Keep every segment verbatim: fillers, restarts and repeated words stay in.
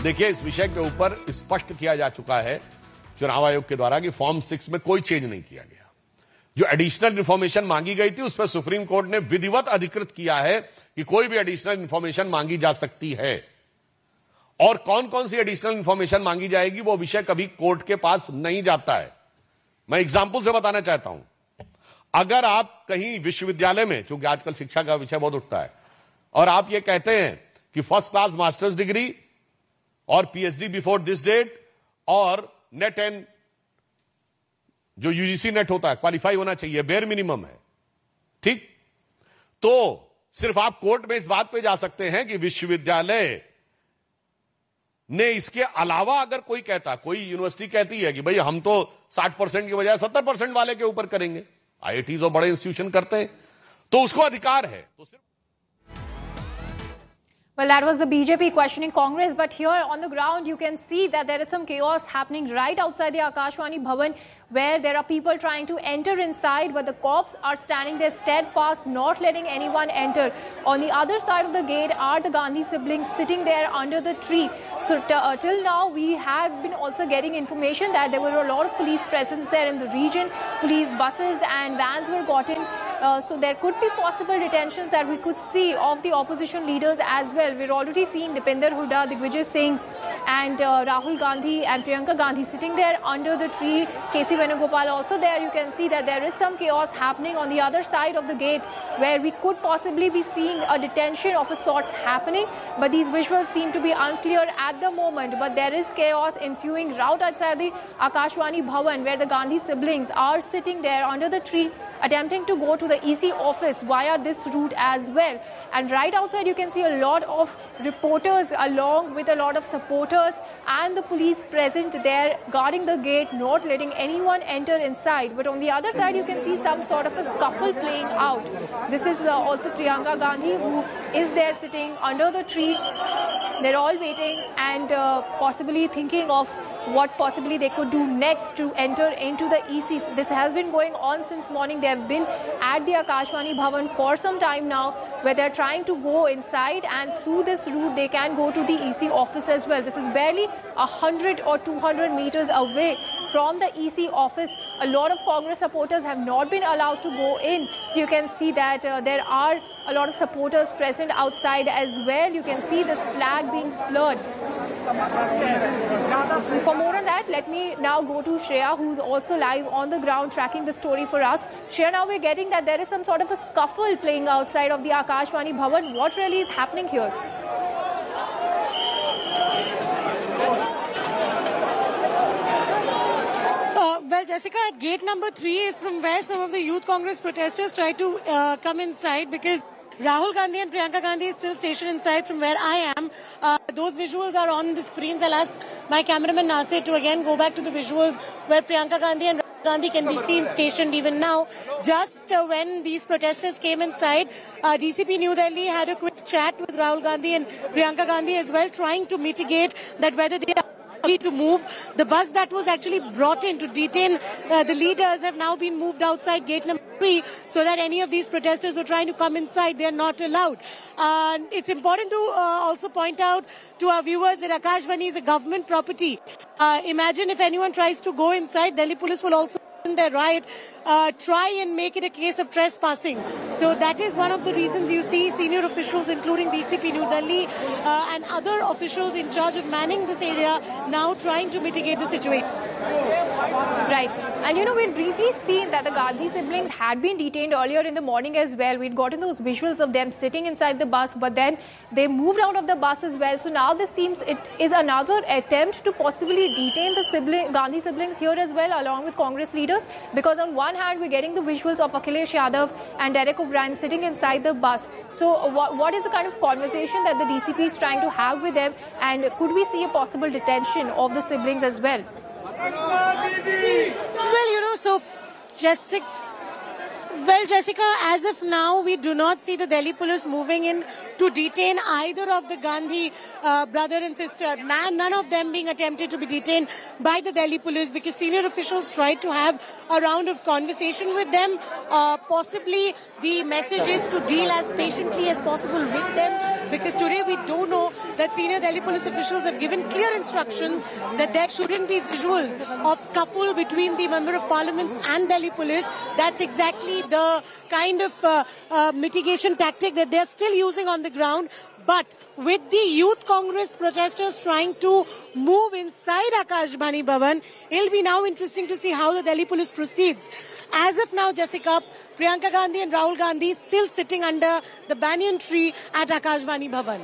देखिए, इस विषय के ऊपर स्पष्ट किया जा चुका है चुनाव आयोग के द्वारा कि फॉर्म सिक्स में कोई चेंज नहीं किया गया। जो एडिशनल इंफॉर्मेशन मांगी गई थी उस पर सुप्रीम कोर्ट ने विधिवत अधिकृत किया है कि कोई भी एडिशनल इंफॉर्मेशन मांगी जा सकती है, और कौन कौन सी एडिशनल इंफॉर्मेशन मांगी जाएगी वो विषय कभी कोर्ट के पास नहीं जाता है। मैं एग्जाम्पल से बताना चाहता हूं, अगर आप कहीं विश्वविद्यालय में, चूंकि आजकल शिक्षा का विषय बहुत उठता है, और आप ये कहते हैं कि फर्स्ट क्लास मास्टर्स डिग्री और पीएचडी बिफोर दिस डेट और नेट एंड जो यूजीसी नेट होता है क्वालिफाई होना चाहिए, बेयर मिनिमम है, ठीक, तो सिर्फ आप कोर्ट में इस बात पे जा सकते हैं कि विश्वविद्यालय ने इसके अलावा अगर कोई कहता, कोई यूनिवर्सिटी कहती है कि भाई हम तो साठ परसेंट की बजाय सत्तर परसेंट वाले के ऊपर करेंगे, आईआईटी और बड़े इंस्टीट्यूशन करते हैं, तो उसको अधिकार है। तो सिर्फ Well, that was the B J P questioning Congress, but here on the ground you can see that there is some chaos happening right outside the Akashvani Bhavan, where there are people trying to enter inside, but the cops are standing there steadfast, not letting anyone enter. On the other side of the gate are the Gandhi siblings sitting there under the tree. So uh, till now we have been also getting information that there were a lot of police presence there in the region. Police buses and vans were gotten. Uh, so there could be possible detentions that we could see of the opposition leaders as well. We're already seeing Dipinder Hooda, Digvijay Singh and uh, Rahul Gandhi and Priyanka Gandhi sitting there under the tree. K C Venugopal also there. You can see that there is some chaos happening on the other side of the gate, where we could possibly be seeing a detention of a sorts happening. But these visuals seem to be unclear at the moment. But there is chaos ensuing right outside the Akashvani Bhavan, where the Gandhi siblings are sitting there under the tree, attempting to go to the E C office via this route as well. And right outside you can see a lot of reporters along with a lot of supporters and the police present there guarding the gate, not letting anyone enter inside. But on the other side you can see some sort of a scuffle playing out. This is uh, also Priyanka Gandhi, who is there sitting under the tree. They're all waiting and uh, possibly thinking of what possibly they could do next to enter into the E C. This has been going on since morning. They have been at the Akashvani Bhavan for some time now, where they're trying to go inside, and through this route they can go to the E C office as well. This is barely one hundred or two hundred meters away from the E C office. A lot of Congress supporters have not been allowed to go in. So you can see that uh, there are a lot of supporters present outside as well. You can see this flag being flared. For more on that, let me now go to Shreya, who's also live on the ground tracking the story for us. Shreya, now we're getting that there is some sort of a scuffle playing outside of the Akashvani Bhavan. What really is happening here? Uh, well, Jessica, at gate number three is from where some of the Youth Congress protesters try to uh, come inside, because Rahul Gandhi and Priyanka Gandhi is still stationed inside from where I am. Uh, those visuals are on the screens. I'll ask my cameraman Nasir to again go back to the visuals where Priyanka Gandhi and Rahul Gandhi can be seen stationed even now. Just uh, when these protesters came inside, uh, D C P New Delhi had a quick chat with Rahul Gandhi and Priyanka Gandhi as well, trying to mitigate that whether they are to move. The bus that was actually brought in to detain uh, the leaders have now been moved outside gate number three, so that any of these protesters who are trying to come inside, they are not allowed. Uh, it's important to uh, also point out to our viewers that Akashvani is a government property. Uh, imagine if anyone tries to go inside, Delhi police will also in their right uh, try and make it a case of trespassing. So that is one of the reasons you see senior officials, including D C P New Delhi uh, and other officials in charge of manning this area, now trying to mitigate the situation. Right. And you know, we'd briefly seen that the Gandhi siblings had been detained earlier in the morning as well. We'd gotten those visuals of them sitting inside the bus, but then they moved out of the bus as well. So now this seems it is another attempt to possibly detain the sibling, Gandhi siblings here as well, along with Congress leaders. Because on one hand, we're getting the visuals of Akhilesh Yadav and Derek O'Brien sitting inside the bus. So what, what is the kind of conversation that the D C P is trying to have with them? And could we see a possible detention of the siblings as well? Well, you know, so Jessica, well, Jessica, as of now, we do not see the Delhi police moving in to detain either of the Gandhi uh, brother and sister. None of them being attempted to be detained by the Delhi police, because senior officials tried to have a round of conversation with them. Uh, possibly the message is to deal as patiently as possible with them. because today we do know that senior Delhi police officials have given clear instructions that there shouldn't be visuals of scuffle between the Member of Parliament and Delhi police. That's exactly the kind of uh, uh, mitigation tactic that they're still using on the ground. But with the Youth Congress protesters trying to move inside Akashvani Bhavan, it'll be now interesting to see how the Delhi police proceeds. As of now, Jessica, Priyanka Gandhi and Rahul Gandhi still sitting under the banyan tree at Akashvani Bhavan.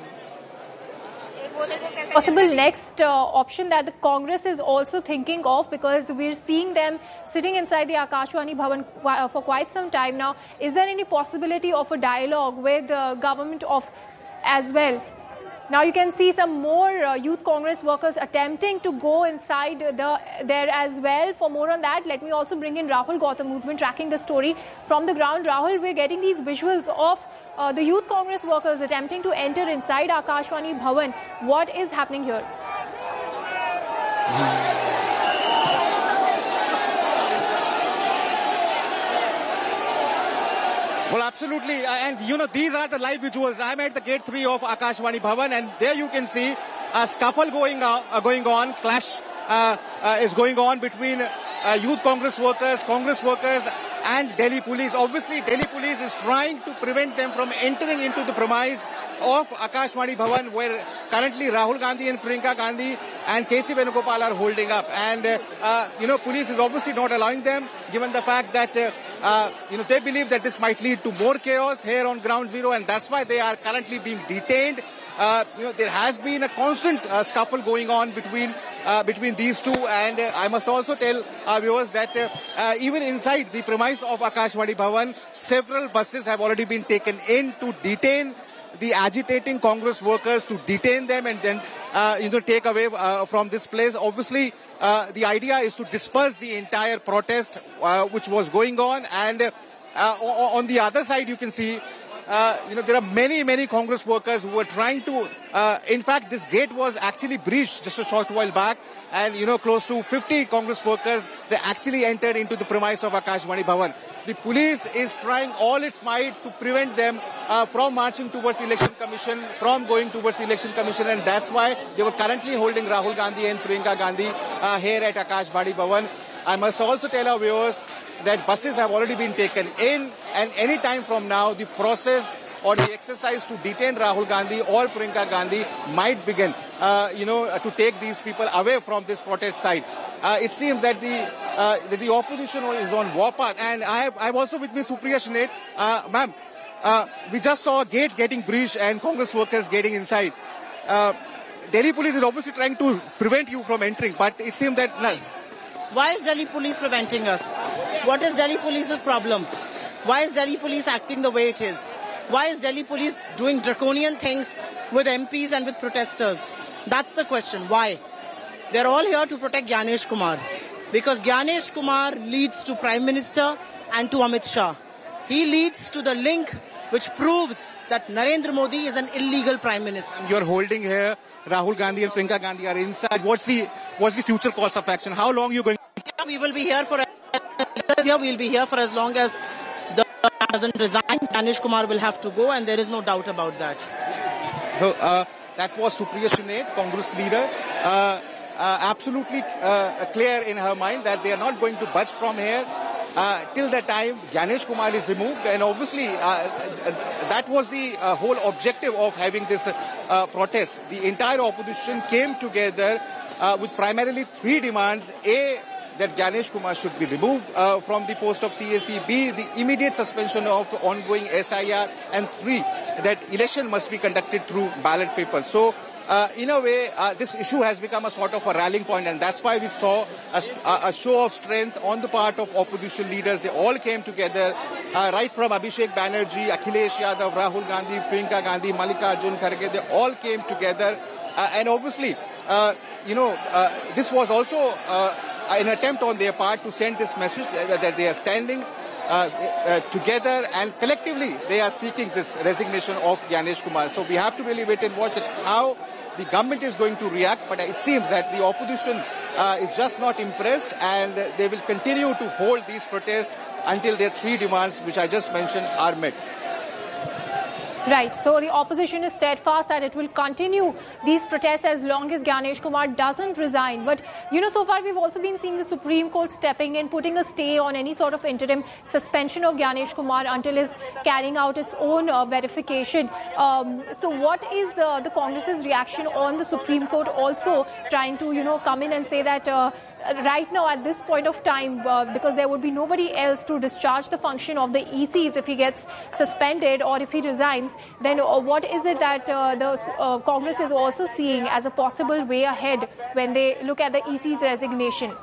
Possible next uh, option that the Congress is also thinking of, because we're seeing them sitting inside the Akashvani Bhavan uh, for quite some time now. Is there any possibility of a dialogue with the government of as well? Now you can see some more uh, Youth Congress workers attempting to go inside the there as well. For more on that, let me also bring in Rahul Gautam, who's been tracking the story from the ground. Rahul, we're getting these visuals of uh, the Youth Congress workers attempting to enter inside Akashvani Bhavan. What is happening here? Well, absolutely. Uh, and, you know, these are the live visuals. I'm at the gate three of Akashvani Bhavan, and there you can see a scuffle going, uh, uh, going on. Clash uh, uh, is going on between uh, Youth Congress workers, Congress workers, and Delhi police. Obviously, Delhi police is trying to prevent them from entering into the premise of Akashvani Bhavan, where currently Rahul Gandhi and Priyanka Gandhi and K C Venugopal are holding up. And, uh, uh, you know, police is obviously not allowing them, given the fact that, uh, uh, you know, they believe that this might lead to more chaos here on ground zero, and that's why they are currently being detained. Uh, you know, there has been a constant uh, scuffle going on between uh, between these two, and uh, I must also tell our viewers that uh, uh, even inside the premise of Akashvani Bhavan, several buses have already been taken in to detain the agitating Congress workers, to detain them and then uh, you know take away uh, from this place. Obviously, uh, the idea is to disperse the entire protest uh, which was going on, and uh, uh, on the other side you can see. Uh, you know, there are many, many Congress workers who were trying to, uh, in fact, this gate was actually breached just a short while back, and, you know, close to fifty Congress workers, they actually entered into the premise of Akashvani Bhavan. The police is trying all its might to prevent them uh, from marching towards Election Commission, from going towards Election Commission, and that's why they were currently holding Rahul Gandhi and Priyanka Gandhi uh, here at Akashvani Bhavan. I must also tell our viewers that buses have already been taken in, and any time from now the process or the exercise to detain Rahul Gandhi or Priyanka Gandhi might begin, uh, you know, uh, to take these people away from this protest site. Uh, it seems that the uh, that the opposition is on warpath, and I have, I have also with me Supriya Shined. Uh, ma'am, uh, we just saw a gate getting breached and Congress workers getting inside. Uh, Delhi police is obviously trying to prevent you from entering, but it seems that... No, why is Delhi police preventing us? What is Delhi police's problem? Why is Delhi police acting the way it is? Why is Delhi police doing draconian things with M Ps and with protesters? That's the question. Why? They're all here to protect Gyanesh Kumar. Because Gyanesh Kumar leads to Prime Minister and to Amit Shah. He leads to the link which proves that Narendra Modi is an illegal Prime Minister. You're holding here, Rahul Gandhi and Priyanka Gandhi are inside. What's the, what's the future course of action? How long are you going? Yeah, we will be here for here. We'll be here for as long as the doesn't resign. Gyanesh Kumar will have to go, and there is no doubt about that. So, uh, that was Supriya Shined, Congress leader, uh, uh, absolutely uh, clear in her mind that they are not going to budge from here uh, till the time Gyanesh Kumar is removed. And obviously, uh, that was the uh, whole objective of having this uh, protest. The entire opposition came together uh, with primarily three demands. A, that Gyanesh Kumar should be removed uh, from the post of C A C. B, the immediate suspension of ongoing S I R. And three, that election must be conducted through ballot paper. So, uh, in a way, uh, this issue has become a sort of a rallying point, and that's why we saw a, a show of strength on the part of opposition leaders. They all came together, uh, right from Abhishek Banerjee, Akhilesh Yadav, Rahul Gandhi, Priyanka Gandhi, Mallikarjun Kharge. They all came together, uh, and obviously, uh, you know, uh, this was also uh, an attempt on their part to send this message that, that they are standing uh, uh, together, and collectively they are seeking this resignation of Gyanesh Kumar. So we have to really wait and watch how the government is going to react, but it seems that the opposition uh, is just not impressed, and they will continue to hold these protests until their three demands, which I just mentioned, are met. Right. So the opposition is steadfast that it will continue these protests as long as Gyanesh Kumar doesn't resign. But, you know, so far we've also been seeing the Supreme Court stepping in, putting a stay on any sort of interim suspension of Gyanesh Kumar until it's carrying out its own uh, verification. Um, so what is uh, the Congress's reaction on the Supreme Court also trying to, you know, come in and say that uh, right now at this point of time, uh, because there would be nobody else to discharge the function of the E Cs if he gets suspended or if he resigns, then uh, what is it that uh, the uh, Congress is also seeing as a possible way ahead when they look at the E C's resignation?